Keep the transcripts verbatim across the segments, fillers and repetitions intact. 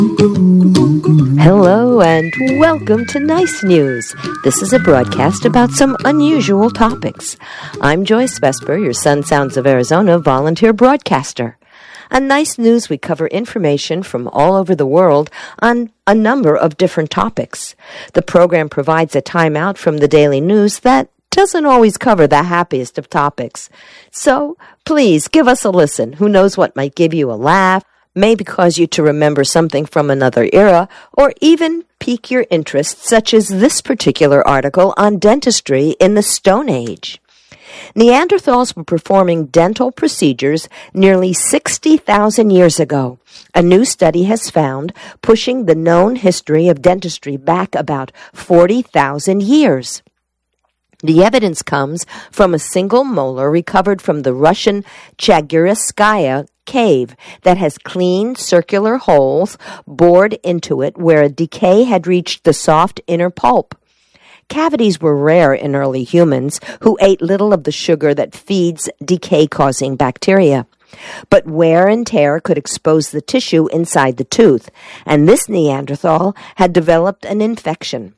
Hello and welcome to Nice News. This is a broadcast about some unusual topics. I'm Joyce Vesper, your Sun Sounds of Arizona volunteer broadcaster. On Nice News, we cover information from all over the world on a number of different topics. The program provides a timeout from the daily news that doesn't always cover the happiest of topics. So please give us a listen. Who knows what might give you a laugh, maybe cause you to remember something from another era, or even pique your interest, such as this particular article on dentistry in the Stone Age. Neanderthals were performing dental procedures nearly sixty thousand years ago. A new study has found, pushing the known history of dentistry back about forty thousand years. The evidence comes from a single molar recovered from the Russian Chagirskaya cave that has clean circular holes bored into it where a decay had reached the soft inner pulp. Cavities were rare in early humans who ate little of the sugar that feeds decay-causing bacteria. But wear and tear could expose the tissue inside the tooth, and this Neanderthal had developed an infection.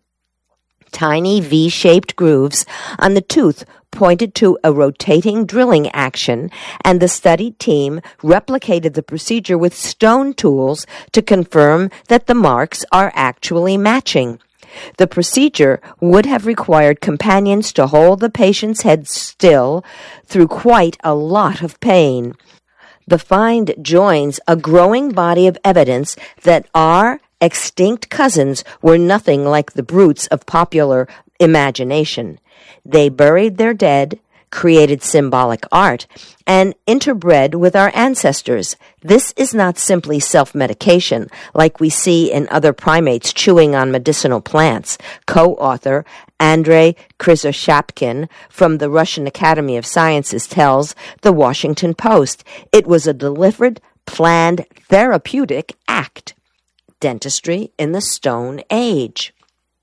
Tiny V-shaped grooves on the tooth pointed to a rotating drilling action, and the study team replicated the procedure with stone tools to confirm that the marks are actually matching. The procedure would have required companions to hold the patient's head still through quite a lot of pain. The find joins a growing body of evidence that our extinct cousins were nothing like the brutes of popular imagination. They buried their dead, created symbolic art, and interbred with our ancestors. This is not simply self-medication, like we see in other primates chewing on medicinal plants. Co-author Andrei Krysoshapkin from the Russian Academy of Sciences tells the Washington Post it was a deliberate, planned, therapeutic act. Dentistry in the Stone Age.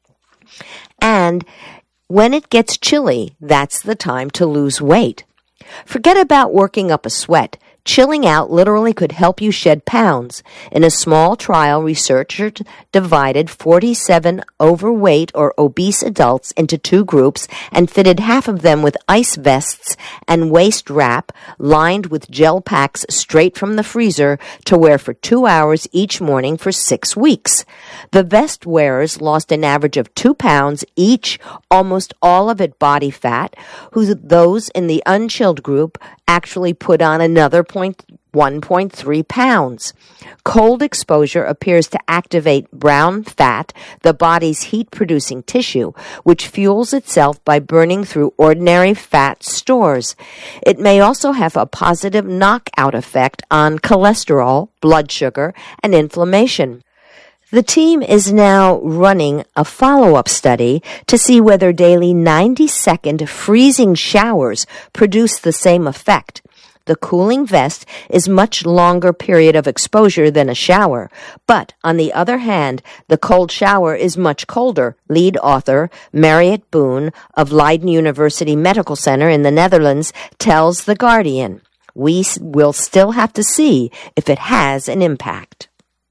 And when it gets chilly, that's the time to lose weight. Forget about working up a sweat. Chilling out literally could help you shed pounds. In a small trial, researchers divided forty-seven overweight or obese adults into two groups and fitted half of them with ice vests and waist wrap lined with gel packs straight from the freezer to wear for two hours each morning for six weeks. The vest wearers lost an average of two pounds each, almost all of it body fat, who those in the unchilled group actually put on another one point three pounds. Cold exposure appears to activate brown fat, the body's heat-producing tissue, which fuels itself by burning through ordinary fat stores. It may also have a positive knockout effect on cholesterol, blood sugar, and inflammation. The team is now running a follow-up study to see whether daily ninety-second freezing showers produce the same effect. The cooling vest is much longer period of exposure than a shower, but on the other hand, the cold shower is much colder. Lead author Mariette Boone of Leiden University Medical Center in the Netherlands tells The Guardian, "We will still have to see if it has an impact."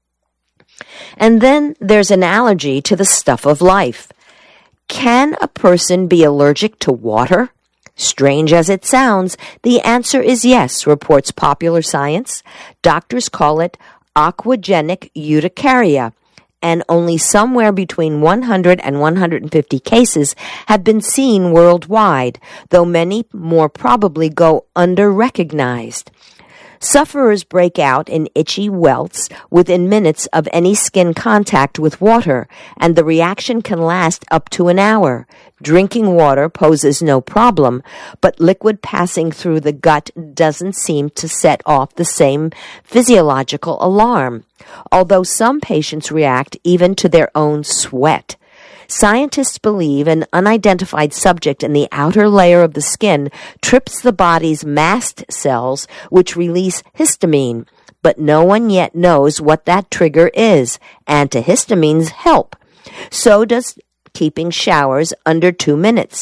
And then there's an allergy to the stuff of life. Can a person be allergic to water? Strange as it sounds, the answer is yes, reports Popular Science. Doctors call it aquagenic urticaria, and only somewhere between one hundred and one hundred fifty cases have been seen worldwide, though many more probably go under-recognized. Sufferers break out in itchy welts within minutes of any skin contact with water, and the reaction can last up to an hour. Drinking water poses no problem, but liquid passing through the gut doesn't seem to set off the same physiological alarm, although some patients react even to their own sweat. Scientists believe an unidentified subject in the outer layer of the skin trips the body's mast cells, which release histamine, but no one yet knows what that trigger is. Antihistamines help. So does keeping showers under two minutes.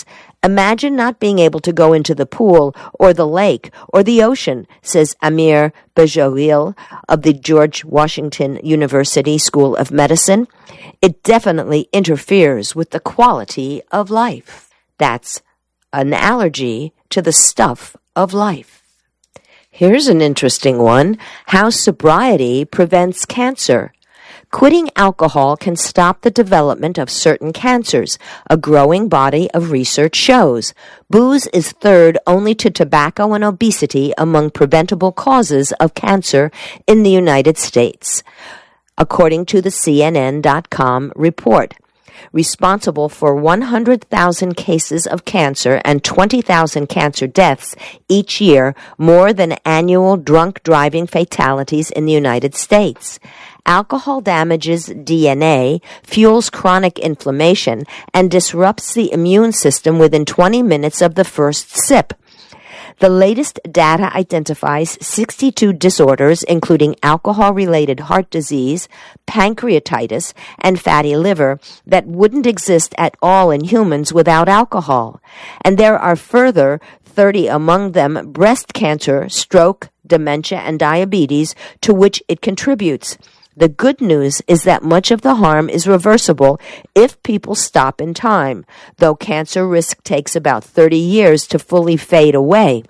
Imagine not being able to go into the pool or the lake or the ocean, says Amir Bejouril of the George Washington University School of Medicine. It definitely interferes with the quality of life. That's an allergy to the stuff of life. Here's an interesting one. How sobriety prevents cancer. Quitting alcohol can stop the development of certain cancers, a growing body of research shows. Booze is third only to tobacco and obesity among preventable causes of cancer in the United States, according to the C N N dot com report. Responsible for one hundred thousand cases of cancer and twenty thousand cancer deaths each year, more than annual drunk driving fatalities in the United States. Alcohol damages D N A, fuels chronic inflammation, and disrupts the immune system within twenty minutes of the first sip. The latest data identifies sixty-two disorders, including alcohol-related heart disease, pancreatitis, and fatty liver, that wouldn't exist at all in humans without alcohol. And there are further thirty among them breast cancer, stroke, dementia, and diabetes, to which it contributes. The good news is that much of the harm is reversible if people stop in time, though cancer risk takes about thirty years to fully fade away.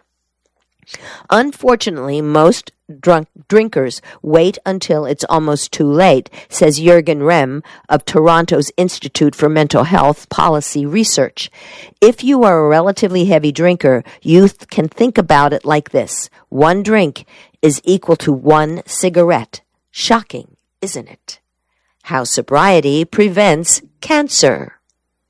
Unfortunately, most drunk drinkers wait until it's almost too late, says Jürgen Rehm of Toronto's Institute for Mental Health Policy Research. If you are a relatively heavy drinker, you th- can think about it like this. One drink is equal to one cigarette. Shocking, isn't it? How sobriety prevents cancer.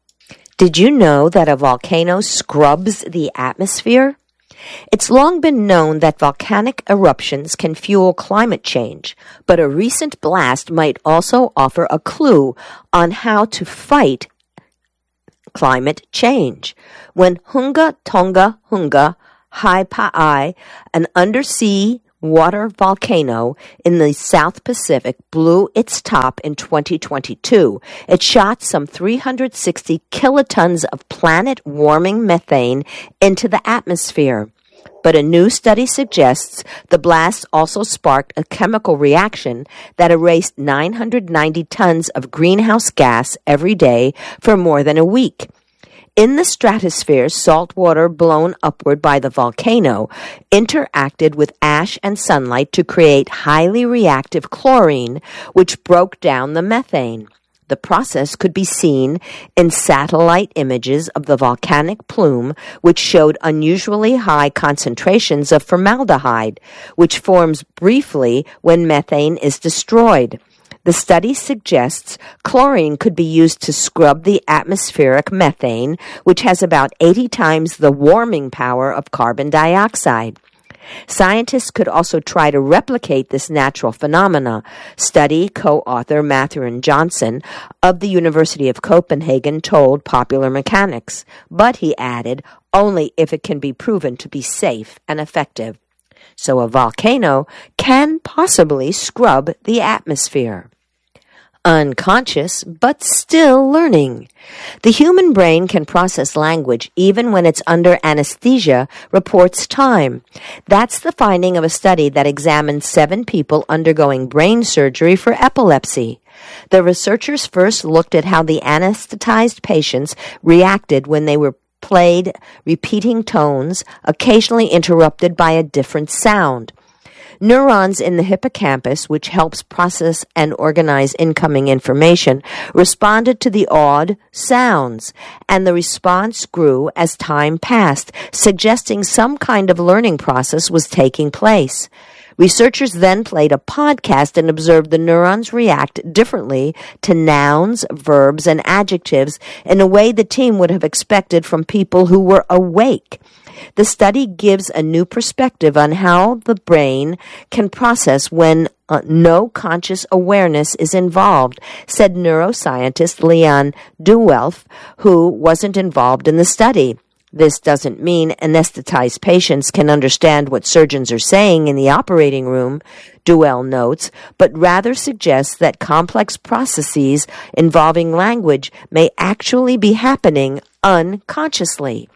Did you know that a volcano scrubs the atmosphere? It's long been known that volcanic eruptions can fuel climate change, but a recent blast might also offer a clue on how to fight climate change. When Hunga Tonga Hunga Ha'apai, an undersea water volcano in the South Pacific, blew its top in twenty twenty-two. It shot some three hundred sixty kilotons of planet-warming methane into the atmosphere. But a new study suggests the blast also sparked a chemical reaction that erased nine hundred ninety tons of greenhouse gas every day for more than a week. In the stratosphere, salt water blown upward by the volcano interacted with ash and sunlight to create highly reactive chlorine, which broke down the methane. The process could be seen in satellite images of the volcanic plume, which showed unusually high concentrations of formaldehyde, which forms briefly when methane is destroyed. The study suggests chlorine could be used to scrub the atmospheric methane, which has about eighty times the warming power of carbon dioxide. Scientists could also try to replicate this natural phenomena. Study co-author Matthew Johnson of the University of Copenhagen told Popular Mechanics, but he added, only if it can be proven to be safe and effective. So a volcano can possibly scrub the atmosphere. Unconscious, but still learning. The human brain can process language even when it's under anesthesia, reports Time. That's the finding of a study that examined seven people undergoing brain surgery for epilepsy. The researchers first looked at how the anesthetized patients reacted when they were played repeating tones, occasionally interrupted by a different sound. Neurons in the hippocampus, which helps process and organize incoming information, responded to the odd sounds, and the response grew as time passed, suggesting some kind of learning process was taking place. Researchers then played a podcast and observed the neurons react differently to nouns, verbs, and adjectives in a way the team would have expected from people who were awake. The study gives a new perspective on how the brain can process when uh, no conscious awareness is involved, said neuroscientist Leon Duelf, who wasn't involved in the study. This doesn't mean anesthetized patients can understand what surgeons are saying in the operating room, Duell notes, but rather suggests that complex processes involving language may actually be happening unconsciously.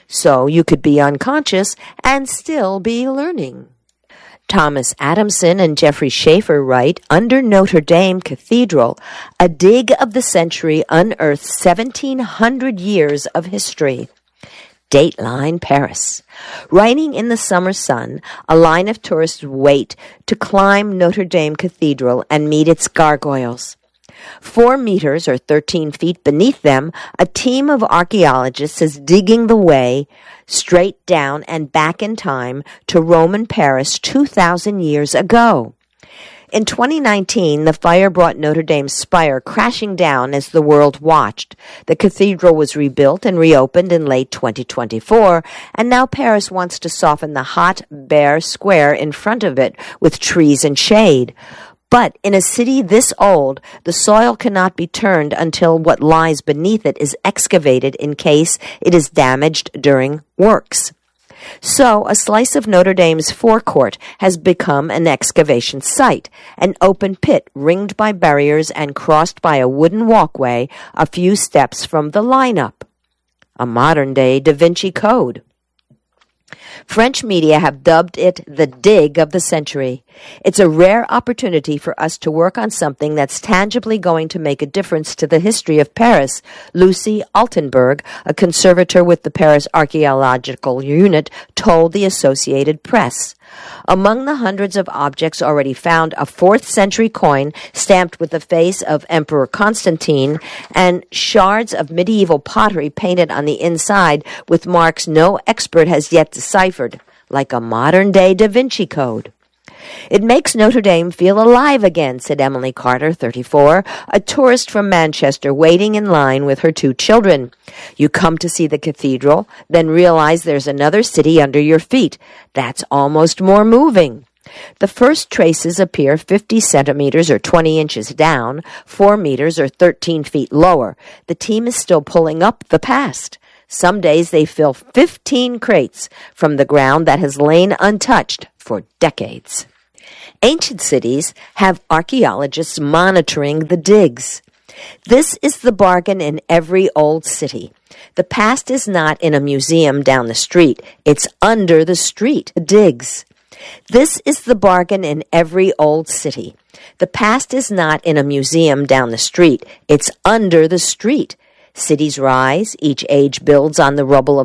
so you could be unconscious and still be learning. Thomas Adamson and Jeffrey Schaefer write, under Notre Dame Cathedral, a dig of the century unearthed seventeen hundred years of history. Dateline, Paris. Writing in the summer sun, a line of tourists wait to climb Notre Dame Cathedral and meet its gargoyles. Four meters or thirteen feet beneath them, a team of archaeologists is digging the way straight down and back in time to Roman Paris two thousand years ago. In twenty nineteen, the fire brought Notre Dame's spire crashing down as the world watched. The cathedral was rebuilt and reopened in late twenty twenty-four, and now Paris wants to soften the hot, bare square in front of it with trees and shade. But in a city this old, the soil cannot be turned until what lies beneath it is excavated in case it is damaged during works. So, a slice of Notre Dame's forecourt has become an excavation site, an open pit ringed by barriers and crossed by a wooden walkway a few steps from the lineup. A modern-day Da Vinci Code. French media have dubbed it the dig of the century. It's a rare opportunity for us to work on something that's tangibly going to make a difference to the history of Paris, Lucy Altenberg, a conservator with the Paris Archaeological Unit, told the Associated Press. Among the hundreds of objects already found, a fourth century coin stamped with the face of Emperor Constantine and shards of medieval pottery painted on the inside with marks no expert has yet deciphered, like a modern-day Da Vinci Code. It makes Notre Dame feel alive again, said Emily Carter, thirty-four, a tourist from Manchester waiting in line with her two children. You come to see the cathedral, then realize there's another city under your feet. That's almost more moving. The first traces appear fifty centimeters or twenty inches down, four meters or thirteen feet lower. The team is still pulling up the past. Some days they fill fifteen crates from the ground that has lain untouched for decades. Ancient cities have archaeologists monitoring the digs. This is the bargain in every old city. The past is not in a museum down the street. It's under the street, the digs. This is the bargain in every old city. The past is not in a museum down the street. It's under the street. Cities rise, each age builds on the rubble of